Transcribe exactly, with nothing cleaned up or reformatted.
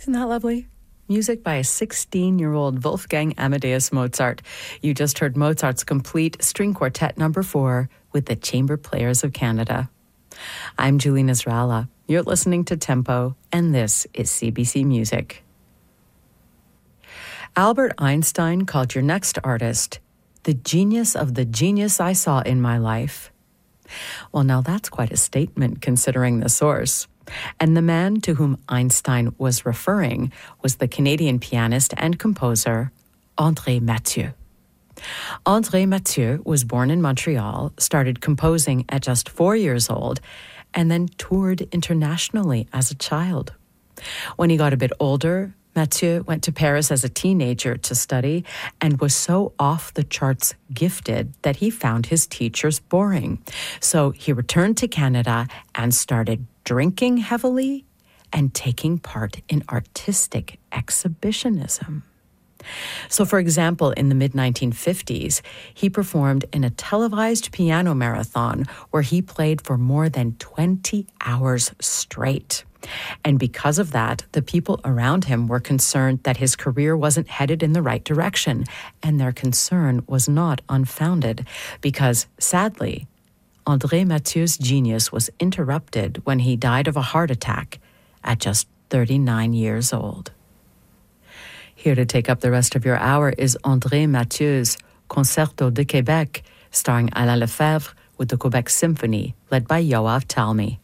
Isn't that lovely? Music by a sixteen-year-old Wolfgang Amadeus Mozart. You just heard Mozart's complete string quartet number four with the Chamber Players of Canada. I'm Julie Nasrallah. You're listening to Tempo, and this is C B C Music. Albert Einstein called your next artist the genius of the genius I saw in my life. Well, now that's quite a statement considering the source. And the man to whom Einstein was referring was the Canadian pianist and composer André Mathieu. André Mathieu was born in Montreal, started composing at just four years old, and then toured internationally as a child. When he got a bit older, Mathieu went to Paris as a teenager to study and was so off the charts gifted that he found his teachers boring. So he returned to Canada and started drinking heavily and taking part in artistic exhibitionism. So, for example, in the mid nineteen fifties, he performed in a televised piano marathon where he played for more than twenty hours straight. And because of that, the people around him were concerned that his career wasn't headed in the right direction, and their concern was not unfounded because, sadly, André Mathieu's genius was interrupted when he died of a heart attack at just thirty-nine years old. Here to take up the rest of your hour is André Mathieu's Concerto de Québec, starring Alain Lefebvre with the Quebec Symphony, led by Yoav Talmy.